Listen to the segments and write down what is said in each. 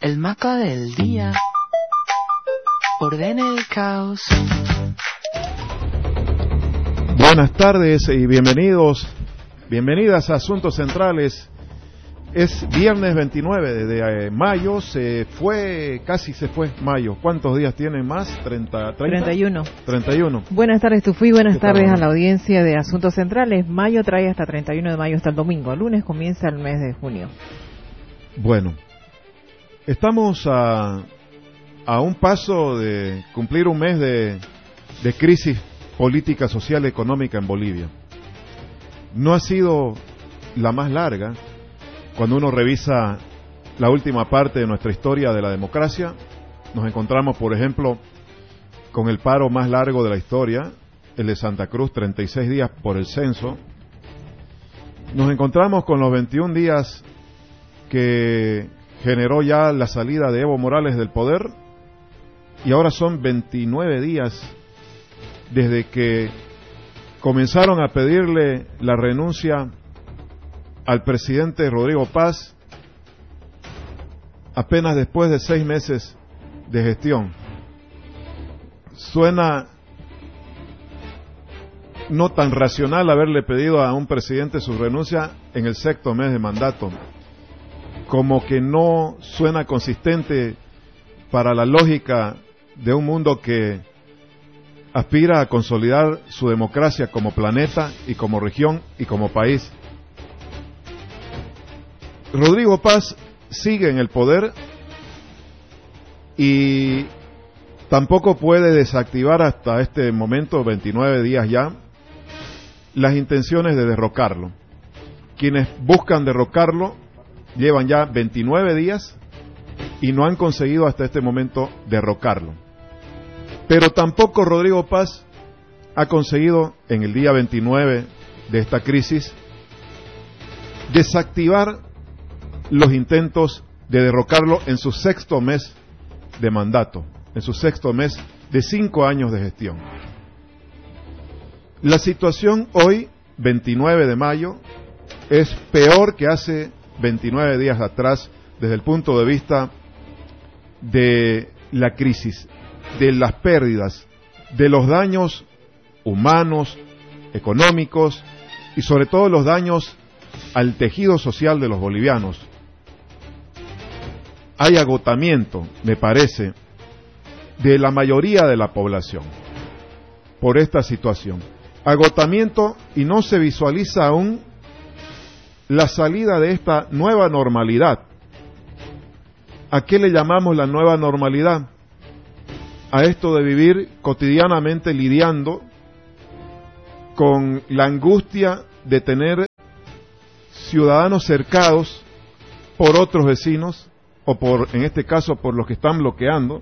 El Maca del día ordena el caos. Buenas tardes y bienvenidas a Asuntos Centrales. Es viernes 29 de mayo, casi se fue mayo. ¿Cuántos días tienen más? 31. Buenas tardes, Tufi, buenas tardes a la audiencia de Asuntos Centrales. Mayo trae hasta 31 de mayo, hasta el domingo. El lunes comienza el mes de junio. Bueno, estamos a un paso de cumplir un mes de crisis política, social y económica en Bolivia. No ha sido la más larga. Cuando uno revisa la última parte de nuestra historia de la democracia, nos encontramos, por ejemplo, con el paro más largo de la historia, el de Santa Cruz, 36 días por el censo. Nos encontramos con los 21 días que generó ya la salida de Evo Morales del poder, y ahora son 29 días desde que comenzaron a pedirle la renuncia al presidente Rodrigo Paz, apenas después de 6 meses de gestión. Suena no tan racional haberle pedido a un presidente su renuncia en el 6º mes de mandato, como que no suena consistente para la lógica de un mundo que aspira a consolidar su democracia como planeta y como región y como país. Rodrigo Paz sigue en el poder y tampoco puede desactivar hasta este momento, 29 días ya, las intenciones de derrocarlo. Quienes buscan derrocarlo llevan ya 29 días y no han conseguido hasta este momento derrocarlo. Pero tampoco Rodrigo Paz ha conseguido, en el día 29 de esta crisis, desactivar los intentos de derrocarlo en su 6º mes de mandato, en su 6º mes de 5 años de gestión. La situación hoy, 29 de mayo, es peor que hace 29 días atrás desde el punto de vista de la crisis, de las pérdidas, de los daños humanos, económicos y sobre todo los daños al tejido social de los bolivianos. Hay agotamiento, me parece, de la mayoría de la población por esta situación. Agotamiento, y no se visualiza aún la salida de esta nueva normalidad. ¿A qué le llamamos la nueva normalidad? A esto de vivir cotidianamente lidiando con la angustia de tener ciudadanos cercados por otros vecinos, o en este caso por los que están bloqueando.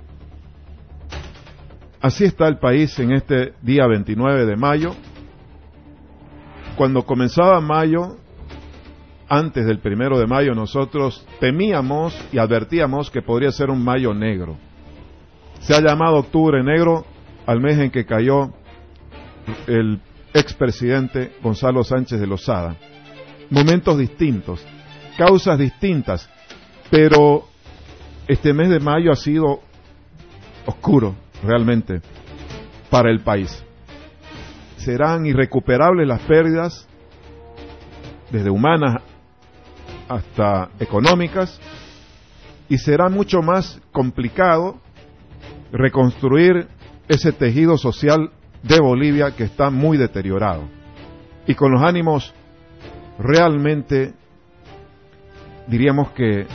Así está el país en este día 29 de mayo. Cuando comenzaba mayo, antes del 1 de mayo, nosotros temíamos y advertíamos que podría ser un mayo negro. Se ha llamado octubre negro al mes en que cayó el expresidente Gonzalo Sánchez de Lozada. Momentos distintos, causas distintas, pero este mes de mayo ha sido oscuro realmente para el país. Serán irrecuperables las pérdidas, desde humanas hasta económicas, y será mucho más complicado reconstruir ese tejido social de Bolivia que está muy deteriorado y con los ánimos realmente, diríamos que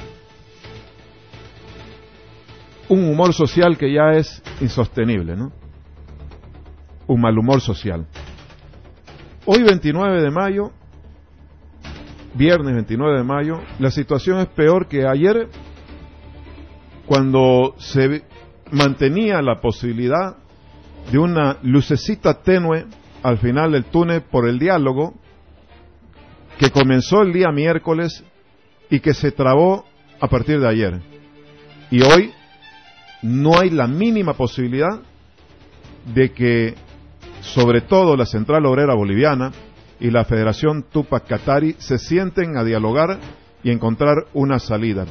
un humor social que ya es insostenible, ¿no? Un mal humor social. Hoy 29 de mayo, viernes 29 de mayo, la situación es peor que ayer, cuando se mantenía la posibilidad de una lucecita tenue al final del túnel por el diálogo que comenzó el día miércoles y que se trabó a partir de ayer. Y hoy no hay la mínima posibilidad de que, sobre todo la Central Obrera Boliviana y la Federación Túpac Katari, se sienten a dialogar y encontrar una salida.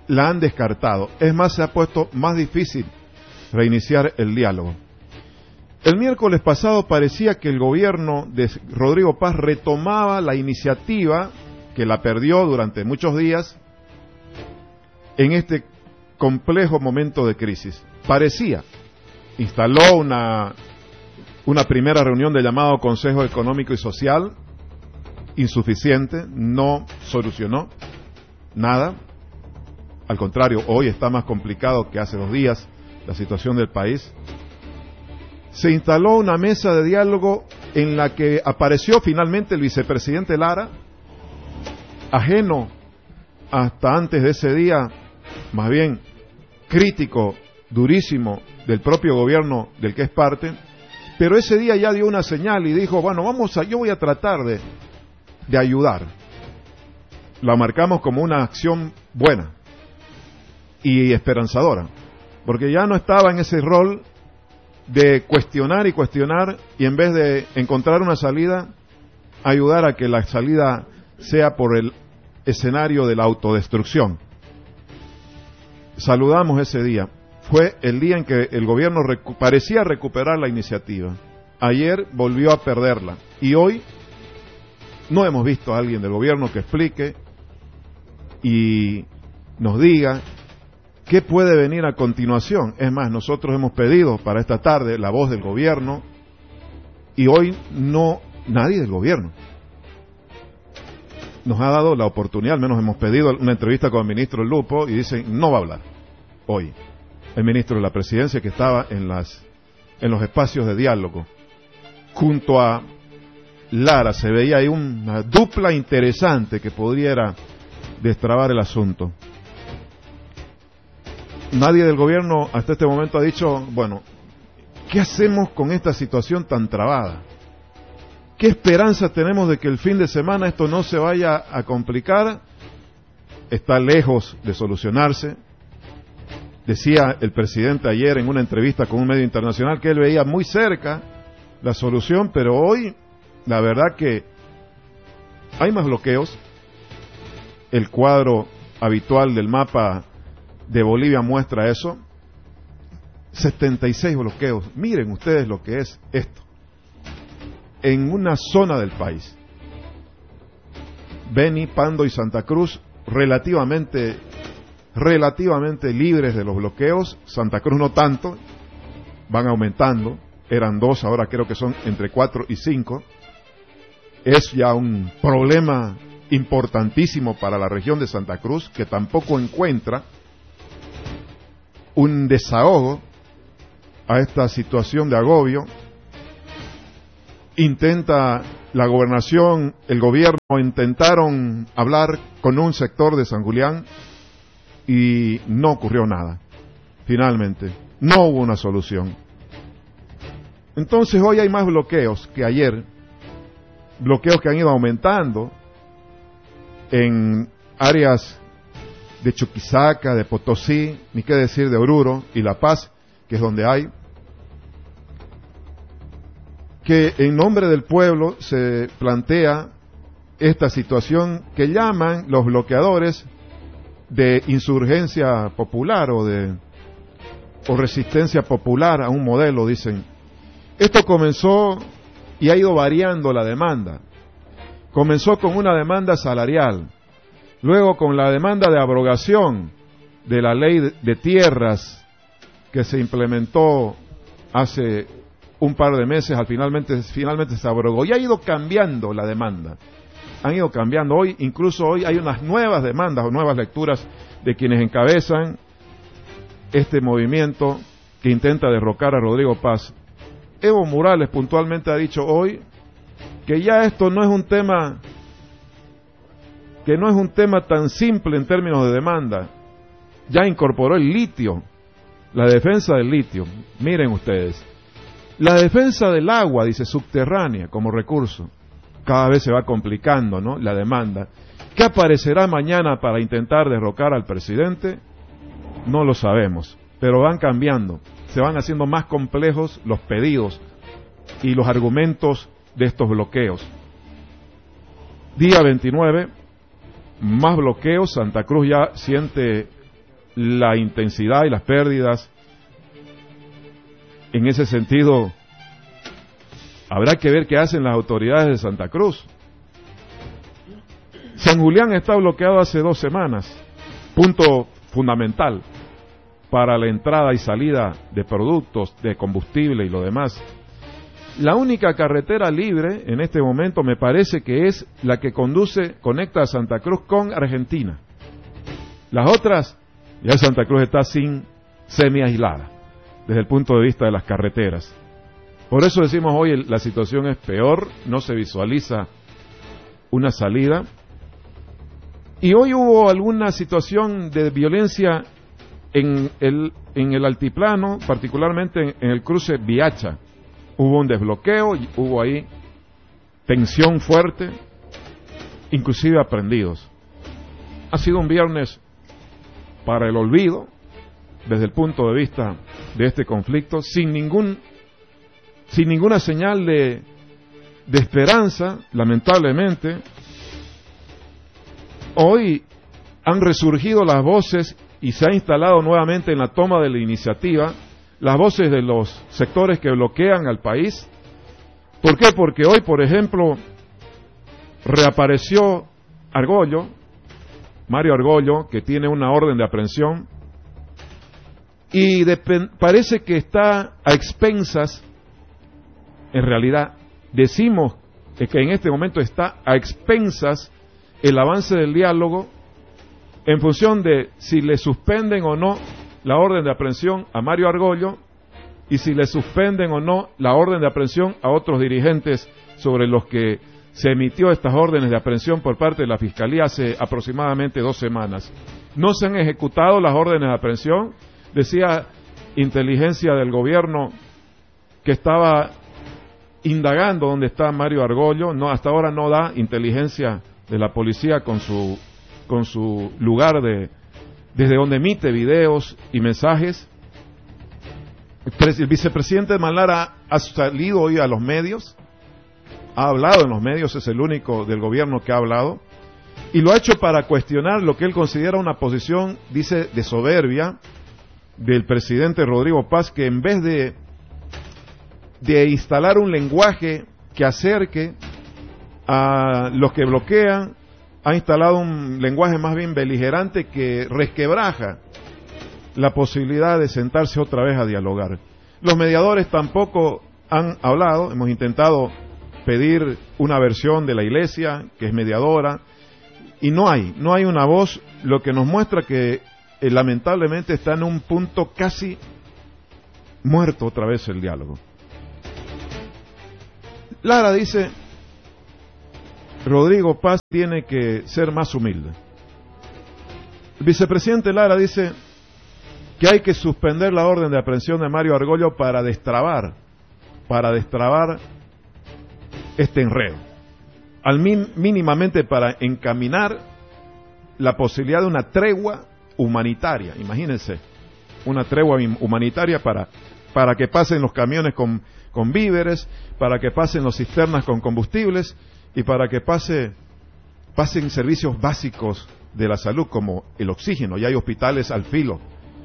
la han descartado. Es más, se ha puesto más difícil reiniciar el diálogo. El miércoles pasado parecía que el gobierno de Rodrigo Paz retomaba la iniciativa que la perdió durante muchos días en este complejo momento de crisis. Parecía. Instaló una primera reunión del llamado Consejo Económico y Social, insuficiente, no solucionó nada. Al contrario, hoy está más complicado que hace 2 días la situación del país. Se instaló una mesa de diálogo en la que apareció finalmente el vicepresidente Lara, ajeno hasta antes de ese día, más bien crítico, durísimo del propio gobierno del que es parte, pero ese día ya dio una señal y dijo, bueno, yo voy a tratar de ayudar. La marcamos como una acción buena y esperanzadora, porque ya no estaba en ese rol de cuestionar y en vez de encontrar una salida, ayudar a que la salida sea por el escenario de la autodestrucción. Saludamos ese día. Fue el día en que el gobierno parecía recuperar la iniciativa. Ayer volvió a perderla. Y hoy no hemos visto a alguien del gobierno que explique y nos diga qué puede venir a continuación. Es más, nosotros hemos pedido para esta tarde la voz del gobierno y hoy nadie del gobierno nos ha dado la oportunidad. Al menos hemos pedido una entrevista con el ministro Lupo y dicen no va a hablar hoy el ministro de la Presidencia, que estaba en los espacios de diálogo junto a Lara. Se veía ahí una dupla interesante que pudiera destrabar el asunto. Nadie del gobierno hasta este momento ha dicho, bueno, ¿qué hacemos con esta situación tan trabada? ¿Qué esperanza tenemos de que el fin de semana esto no se vaya a complicar? Está lejos de solucionarse. Decía el presidente ayer en una entrevista con un medio internacional que él veía muy cerca la solución, pero hoy la verdad que hay más bloqueos. El cuadro habitual del mapa de Bolivia muestra eso. 76 bloqueos. Miren ustedes lo que es esto. En una zona del país. Beni, Pando y Santa Cruz relativamente libres de los bloqueos. Santa Cruz no tanto, van aumentando. Eran 2, ahora creo que son entre 4 y 5. Es ya un problema importantísimo para la región de Santa Cruz, que tampoco encuentra un desahogo a esta situación de agobio. Intenta la gobernación, el gobierno, intentaron hablar con un sector de San Julián y no ocurrió nada. Finalmente, no hubo una solución. Entonces hoy hay más bloqueos que ayer, bloqueos que han ido aumentando en áreas de Chuquisaca, de Potosí, ni qué decir de Oruro y La Paz, que es donde hay, que en nombre del pueblo se plantea esta situación que llaman los bloqueadores de insurgencia popular o resistencia popular a un modelo, dicen. Esto comenzó y ha ido variando la demanda. Comenzó con una demanda salarial, luego con la demanda de abrogación de la ley de tierras que se implementó hace un par de meses, finalmente se abrogó, y ha ido cambiando la demanda. Han ido cambiando. Incluso hoy hay unas nuevas demandas o nuevas lecturas de quienes encabezan este movimiento que intenta derrocar a Rodrigo Paz. Evo Morales puntualmente ha dicho hoy que ya esto no es un tema tan simple en términos de demanda. Ya incorporó el litio, la defensa del litio. Miren ustedes, la defensa del agua, dice, subterránea como recurso. Cada vez se va complicando, ¿no?, la demanda. ¿Qué aparecerá mañana para intentar derrocar al presidente? No lo sabemos, pero van cambiando. Se van haciendo más complejos los pedidos y los argumentos de estos bloqueos. Día 29, más bloqueos. Santa Cruz ya siente la intensidad y las pérdidas. En ese sentido, habrá que ver qué hacen las autoridades de Santa Cruz. San Julián está bloqueado hace 2 semanas, punto fundamental para la entrada y salida de productos, de combustible y lo demás. La única carretera libre en este momento me parece que es la que conecta a Santa Cruz con Argentina. Las otras, ya Santa Cruz está semi-aislada desde el punto de vista de las carreteras. Por eso decimos hoy la situación es peor, no se visualiza una salida. Y hoy hubo alguna situación de violencia en el altiplano, particularmente en el cruce Viacha. Hubo un desbloqueo, hubo ahí tensión fuerte, inclusive aprendidos. Ha sido un viernes para el olvido, desde el punto de vista de este conflicto, sin ninguna señal de esperanza, lamentablemente. Hoy han resurgido las voces y se ha instalado nuevamente en la toma de la iniciativa las voces de los sectores que bloquean al país. ¿Por qué? Porque hoy, por ejemplo, reapareció Argollo, Mario Argollo, que tiene una orden de aprehensión, y parece que está a expensas, en realidad decimos que en este momento está a expensas el avance del diálogo en función de si le suspenden o no la orden de aprehensión a Mario Argollo y si le suspenden o no la orden de aprehensión a otros dirigentes sobre los que se emitió estas órdenes de aprehensión por parte de la Fiscalía hace aproximadamente 2 semanas. No se han ejecutado las órdenes de aprehensión, decía inteligencia del gobierno que estaba indagando dónde está Mario Argollo, no, hasta ahora no da inteligencia de la policía con su lugar desde donde emite videos y mensajes. El vicepresidente de Manlara ha salido hoy a los medios, ha hablado en los medios, es el único del gobierno que ha hablado, y lo ha hecho para cuestionar lo que él considera una posición, dice, de soberbia del presidente Rodrigo Paz, que en vez de instalar un lenguaje que acerque a los que bloquean, ha instalado un lenguaje más bien beligerante que resquebraja la posibilidad de sentarse otra vez a dialogar. Los mediadores tampoco han hablado, hemos intentado pedir una versión de la Iglesia, que es mediadora, y no hay una voz, lo que nos muestra que lamentablemente está en un punto casi muerto otra vez el diálogo. Lara dice, Rodrigo Paz tiene que ser más humilde. El vicepresidente Lara dice que hay que suspender la orden de aprehensión de Mario Argollo para destrabar este enredo, mínimamente para encaminar la posibilidad de una tregua humanitaria. Imagínense, una tregua humanitaria para que pasen los camiones con víveres, para que pasen las cisternas con combustibles y para que pasen servicios básicos de la salud como el oxígeno. Ya hay hospitales al filo,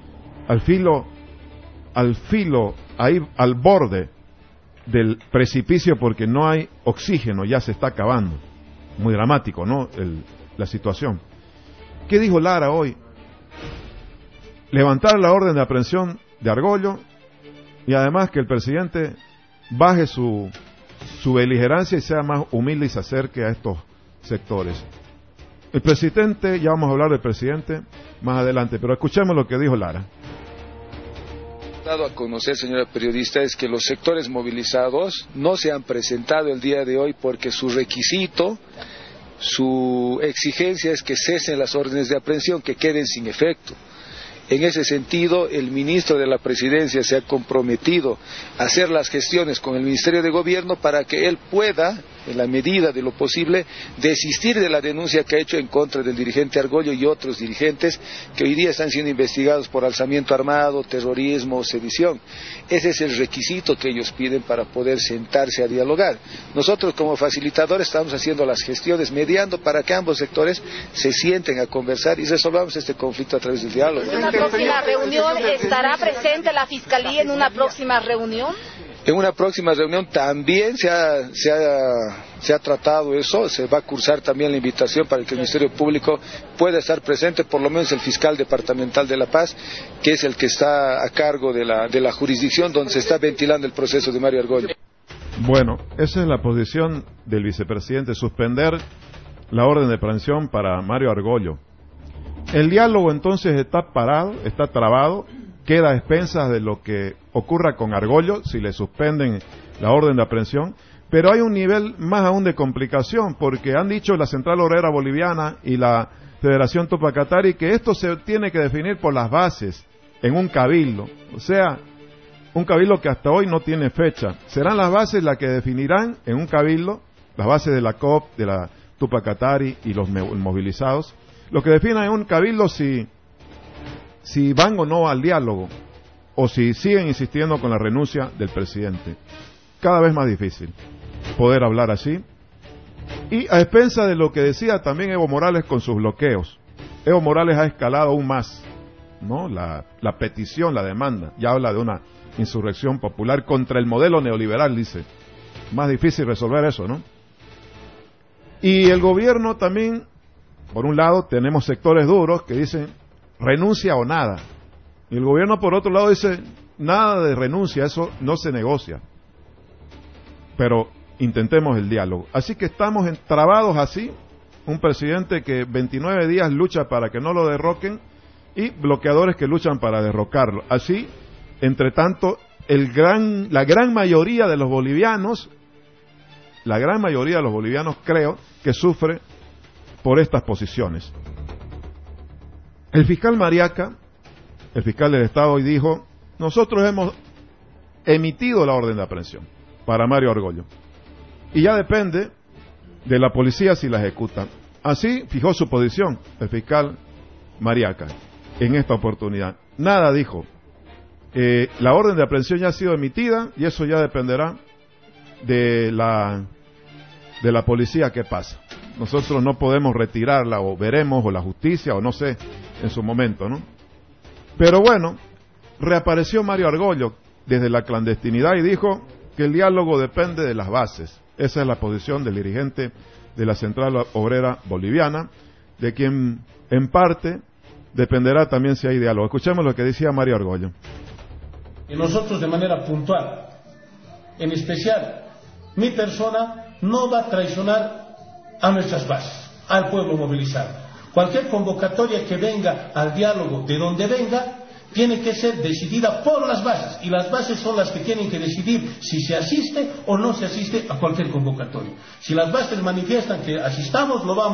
ahí al borde del precipicio porque no hay oxígeno, ya se está acabando. Muy dramático, ¿no? La situación. ¿Qué dijo Lara hoy? Levantar la orden de aprehensión de Argollo y además que el presidente baje su beligerancia y sea más humilde y se acerque a estos sectores. El presidente, ya vamos a hablar del presidente más adelante, pero escuchemos lo que dijo Lara. Dado a conocer, señora periodista, es que los sectores movilizados no se han presentado el día de hoy porque su requisito, su exigencia es que cesen las órdenes de aprehensión, que queden sin efecto. En ese sentido, el ministro de la Presidencia se ha comprometido a hacer las gestiones con el Ministerio de Gobierno para que él pueda, en la medida de lo posible, desistir de la denuncia que ha hecho en contra del dirigente Argollo y otros dirigentes que hoy día están siendo investigados por alzamiento armado, terrorismo o sedición. Ese es el requisito que ellos piden para poder sentarse a dialogar. Nosotros como facilitadores estamos haciendo las gestiones, mediando para que ambos sectores se sienten a conversar y resolvamos este conflicto a través del diálogo. próxima reunión estará presente la Fiscalía en una próxima reunión. En una próxima reunión también se ha tratado eso, se va a cursar también la invitación para que el Ministerio Público pueda estar presente, por lo menos el fiscal departamental de La Paz, que es el que está a cargo de la jurisdicción donde se está ventilando el proceso de Mario Argollo. Bueno, esa es la posición del vicepresidente, suspender la orden de aprehensión para Mario Argollo. El diálogo entonces está parado, está trabado, queda a expensas de lo que ocurra con Argollo si le suspenden la orden de aprehensión, pero hay un nivel más aún de complicación, porque han dicho la Central Obrera Boliviana y la Federación Tupacatari que esto se tiene que definir por las bases en un cabildo, o sea, un cabildo que hasta hoy no tiene fecha. Serán las bases las que definirán en un cabildo, las bases de la COP, de la Tupacatari y los movilizados, lo que definan en un cabildo si van o no al diálogo, o si siguen insistiendo con la renuncia del presidente. Cada vez más difícil poder hablar así. Y a expensa de lo que decía también Evo Morales con sus bloqueos. Evo Morales ha escalado aún más, ¿no? La petición, la demanda. Ya habla de una insurrección popular contra el modelo neoliberal, dice. Más difícil resolver eso, ¿no? Y el gobierno también, por un lado, tenemos sectores duros que dicen renuncia o nada. Y el gobierno, por otro lado, dice nada de renuncia, eso no se negocia. Pero intentemos el diálogo. Así que estamos entrabados así, un presidente que 29 días lucha para que no lo derroquen y bloqueadores que luchan para derrocarlo. Así, entre tanto, la gran mayoría de los bolivianos creo que sufre por estas posiciones. El fiscal Mariaca, el fiscal del Estado, hoy dijo: nosotros hemos emitido la orden de aprehensión para Mario Argollo y ya depende de la policía si la ejecutan. Así fijó su posición el fiscal Mariaca en esta oportunidad. Nada dijo. La orden de aprehensión ya ha sido emitida y eso ya dependerá de la policía que pasa. Nosotros no podemos retirarla, o veremos, o la justicia, o no sé, en su momento, ¿no? Pero bueno, reapareció Mario Argollo desde la clandestinidad y dijo que el diálogo depende de las bases. Esa es la posición del dirigente de la Central Obrera Boliviana, de quien en parte dependerá también si hay diálogo. Escuchemos lo que decía Mario Argollo. Y nosotros, de manera puntual, en especial, mi persona no va a traicionar a nuestras bases, al pueblo movilizado. Cualquier convocatoria que venga al diálogo, de donde venga, tiene que ser decidida por las bases, y las bases son las que tienen que decidir si se asiste o no se asiste a cualquier convocatoria. Si las bases manifiestan que asistamos, lo vamos